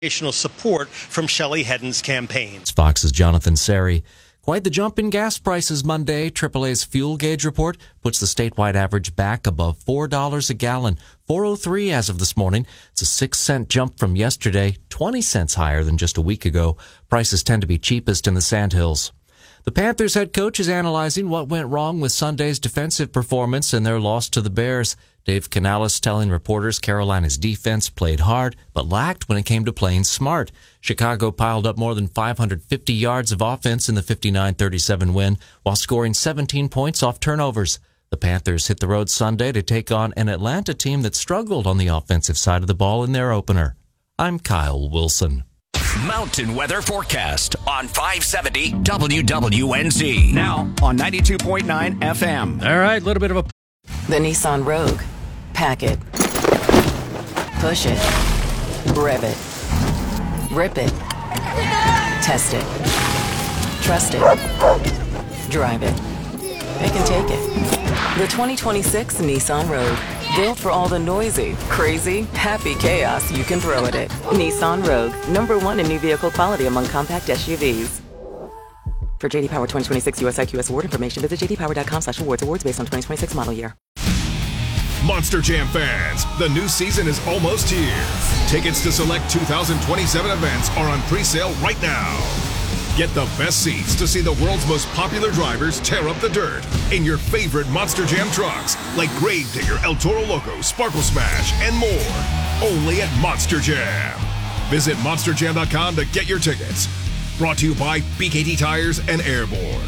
support from Shelley Hedden's campaign. Fox's Jonathan Seri. Quite the jump in gas prices Monday. AAA's fuel gauge report puts the statewide average back above $4 a gallon. $4.03 as of this morning. It's a 6-cent jump from yesterday, 20 cents higher than just a week ago. Prices tend to be cheapest in the Sandhills. The Panthers head coach is analyzing what went wrong with Sunday's defensive performance and their loss to the Bears. Dave Canales telling reporters Carolina's defense played hard, but lacked when it came to playing smart. Chicago piled up more than 550 yards of offense in the 59-37 win, while scoring 17 points off turnovers. The Panthers hit the road Sunday to take on an Atlanta team that struggled on the offensive side of the ball in their opener. I'm Kyle Wilson. Mountain weather forecast on 570 WWNZ. Now on 92.9 FM. All right, a little bit of a... The Nissan Rogue. Pack it. Push it. Rev it. Rip it. Test it. Trust it. Drive it. It can take it. The 2026 Nissan Rogue. Built for all the noisy, crazy, happy chaos you can throw at it. Nissan Rogue. #1 in new vehicle quality among compact SUVs. For J.D. Power 2026 US IQS award information, visit jdpower.com/awards. Awards based on 2026 model year. Monster Jam fans, the new season is almost here. Tickets to select 2027 events are on pre-sale right now. Get the best seats to see the world's most popular drivers tear up the dirt in your favorite Monster Jam trucks, like Gravedigger, El Toro Loco, Sparkle Smash, and more. Only at Monster Jam. Visit monsterjam.com to get your tickets. Brought to you by BKT Tires and Airborne.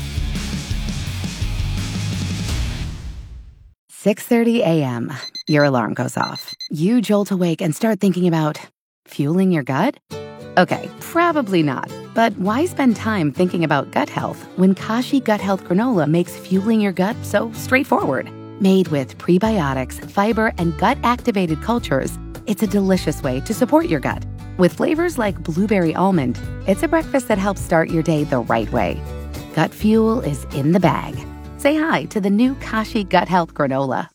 6:30 a.m. Your alarm goes off. You jolt awake and start thinking about fueling your gut? Okay, probably not. But why spend time thinking about gut health when Kashi Gut Health Granola makes fueling your gut so straightforward? Made with prebiotics, fiber, and gut-activated cultures, it's a delicious way to support your gut. With flavors like blueberry almond, it's a breakfast that helps start your day the right way. Gut fuel is in the bag. Say hi to the new Kashi Gut Health Granola.